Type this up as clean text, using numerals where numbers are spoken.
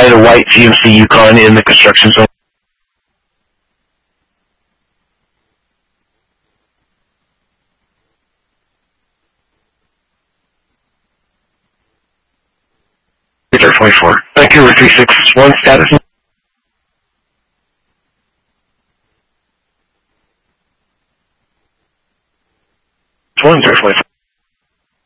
sight a white GMC Yukon in the construction zone? Radar 24. Vancouver 361 status. 1 024.